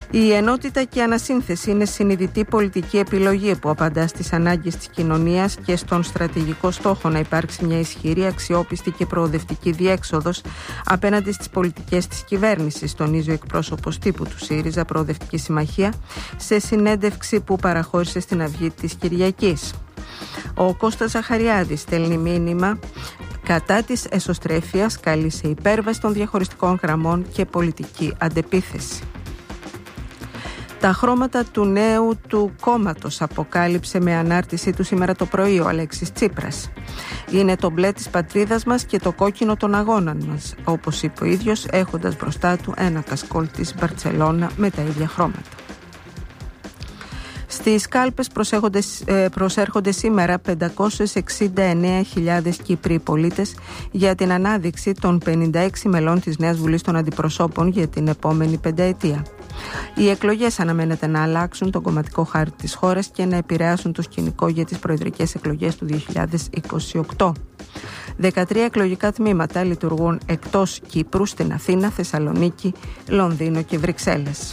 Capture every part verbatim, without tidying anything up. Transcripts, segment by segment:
Η ενότητα και η ανασύνθεση είναι συνειδητή πολιτική επιλογή που απαντά στις ανάγκες της κοινωνίας και στον στρατηγικό στόχο να υπάρξει μια ισχυρή, αξιόπιστη και προοδευτική διέξοδος απέναντι στις πολιτικές της κυβέρνησης, τονίζει ο εκπρόσωπος τύπου του ΣΥΡΙΖΑ Προοδευτική Συμμαχία σε συνέντευξη που παραχώρησε στην Αυγή της Κυριακής. Ο Κώστας Ζαχαριάδης στέλνει μήνυμα κατά της εσωστρέφειας, καλεί σε υπέρβαση των διαχωριστικών γραμμών και πολιτική αντεπίθεση. Τα χρώματα του νέου του κόμματος αποκάλυψε με ανάρτησή του σήμερα το πρωί ο Αλέξης Τσίπρας. Είναι το μπλε της πατρίδας μας και το κόκκινο των αγώνων μας, όπως είπε ο ίδιος, έχοντας μπροστά του ένα κασκόλ της Μπαρτσελώνα με τα ίδια χρώματα. Στις κάλπες προσέρχονται σήμερα πεντακόσιες εξήντα εννέα χιλιάδες Κύπροι πολίτες για την ανάδειξη των πενήντα έξι μελών της Νέας Βουλής των Αντιπροσώπων για την επόμενη πενταετία. Οι εκλογές αναμένεται να αλλάξουν τον κομματικό χάρτη της χώρας και να επηρεάσουν το σκηνικό για τις προεδρικές εκλογές του δύο χιλιάδες είκοσι οκτώ. δεκατρία εκλογικά τμήματα λειτουργούν εκτός Κύπρου στην Αθήνα, Θεσσαλονίκη, Λονδίνο και Βρυξέλλες.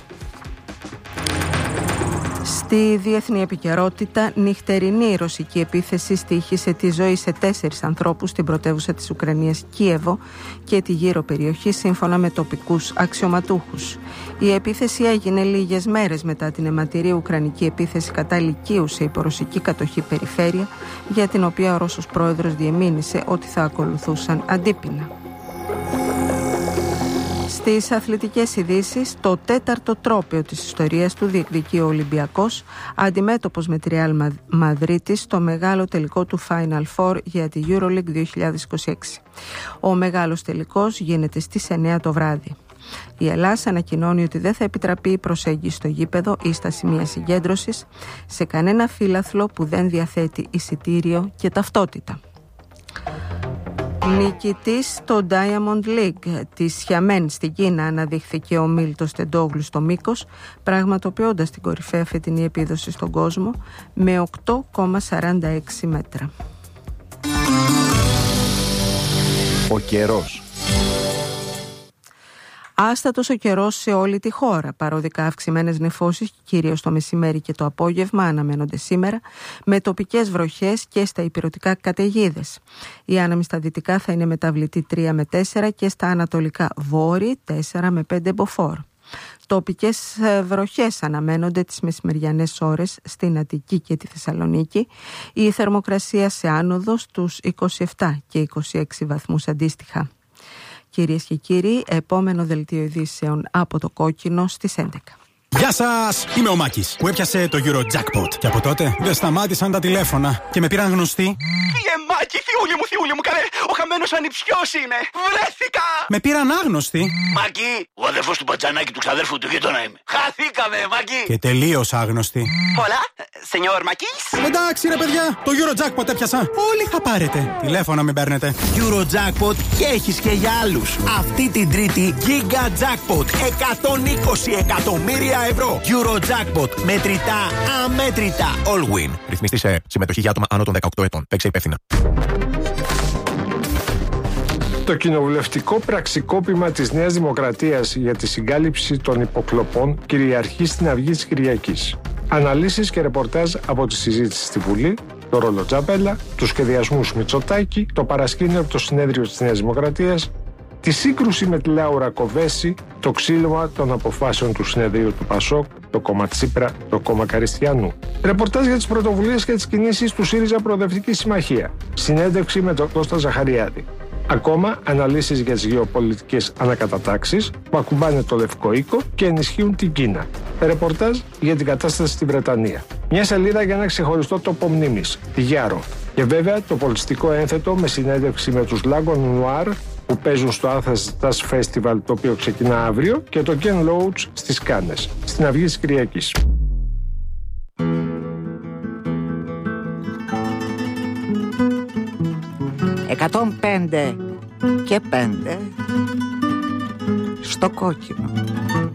Στη διεθνή επικαιρότητα, νυχτερινή ρωσική επίθεση στοίχησε τη ζωή σε τέσσερις ανθρώπους στην πρωτεύουσα της Ουκρανίας Κίεβο και τη γύρω περιοχή, σύμφωνα με τοπικούς αξιωματούχους. Η επίθεση έγινε λίγες μέρες μετά την αιματηρή ουκρανική επίθεση κατά λυκείου σε υπορωσική κατοχή περιφέρεια, για την οποία ο Ρώσος πρόεδρος διεμήνυσε ότι θα ακολουθούσαν αντίπεινα. Στις αθλητικές ειδήσεις, το τέταρτο τρόπαιο της ιστορίας του διεκδικεί ο Ολυμπιακός, αντιμέτωπος με τη Ρεάλ Μαδρίτης στο μεγάλο τελικό του Final Four για τη EuroLeague δύο χιλιάδες είκοσι έξι. Ο μεγάλος τελικός γίνεται στις εννέα το βράδυ. Η Ελλάς ανακοινώνει ότι δεν θα επιτραπεί η προσέγγιση στο γήπεδο ή στα σημεία συγκέντρωσης σε κανένα φύλαθλο που δεν διαθέτει εισιτήριο και ταυτότητα. Νικητής στο Diamond League της Χιαμέν στην Κίνα αναδείχθηκε ο Μίλτος Τεντόγλου στο μήκος, πραγματοποιώντας την κορυφαία φετινή επίδοση στον κόσμο με οκτώ κόμμα σαράντα έξι μέτρα. Ο καιρός. Άστατος ο καιρός σε όλη τη χώρα. Παρόδικα αυξημένες νεφώσεις, κυρίως το μεσημέρι και το απόγευμα, αναμένονται σήμερα, με τοπικές βροχές και στα ηπειρωτικά καταιγίδες. Η άνεμη στα δυτικά θα είναι μεταβλητή τρία με τέσσερα και στα ανατολικά βόρει τέσσερα με πέντε μποφόρ. Τοπικές βροχές αναμένονται τις μεσημεριανές ώρες στην Αττική και τη Θεσσαλονίκη. Η θερμοκρασία σε άνοδο στους είκοσι επτά και είκοσι έξι βαθμούς αντίστοιχα. Κυρίες και κύριοι, επόμενο δελτίο ειδήσεων από το κόκκινο στις έντεκα. Γεια σας! Είμαι ο Μάκης που έπιασε το Eurojackpot. Και από τότε δεν σταμάτησαν τα τηλέφωνα και με πήραν γνωστοί. Φύγε Μάκη, θειούλη μου, θειούλη μου, καλέ! Ο χαμένος ανιψιός είμαι! Βρέθηκα! Με πήραν άγνωστοι. Μάκη, ο αδερφός του Μπατζανάκη του ξαδέρφου του γείτονα είμαι. Χαθήκαμε, Μάκη! Και τελείως άγνωστοι. Πολλά, σενιόρ Μάκης. Εντάξει ρε παιδιά, το Eurojackpot έπιασα. Όλοι θα πάρετε. Τηλέφωνα μην παίρνετε. Eurojackpot και έχεις και για άλλους. Αυτή την Τρίτη Giga Jackpot εκατόν είκοσι εκατομμύρια ευρώ. Eurojackpot. Μετρητά, αμέτρητα. All win. Ρυθμιστή σε συμμετοχή για άτομα άνω των δεκαοκτώ ετών. Παίξε υπεύθυνα. Το κοινοβουλευτικό πραξικόπημα της Νέας Δημοκρατίας για τη συγκάλυψη των υποκλοπών κυριαρχεί στην Αυγή της Κυριακής. Αναλύσεις και ρεπορτάζ από τη συζήτηση στη Βουλή, το ρόλο Τζαπέλα, τους σχεδιασμούς Μητσοτάκη, το παρασκήνιο από το συνέδριο της Νέας Δημοκρατίας, τη σύγκρουση με τη Λάουρα Κοβέση, το ξύλωμα των αποφάσεων του συνεδρίου του Πασόκ, το κόμμα Τσίπρα, το κόμμα Καριστιανού. Ρεπορτάζ για τις πρωτοβουλίες και τις κινήσεις του ΣΥΡΙΖΑ Προοδευτική Συμμαχία. Συνέντευξη με τον Κώστα Ζαχαριάδη. Ακόμα αναλύσεις για τις γεωπολιτικές ανακατατάξεις που ακουμπάνε το Λευκό Οίκο και ενισχύουν την Κίνα. Ρεπορτάζ για την κατάσταση στη Βρετανία. Μια σελίδα για ένα ξεχωριστό τόπο μνήμης, τη Γιάρο. Και βέβαια το πολιτιστικό ένθετο με συνέντευξη με τους Lagon Noir που παίζουν στο Athens Jazz Festival, το οποίο ξεκινά αύριο, και το Ken Loach στις Κάνες, στην Αυγή της Κυριακής. εκατόν πέντε και πέντε στο κόκκινο.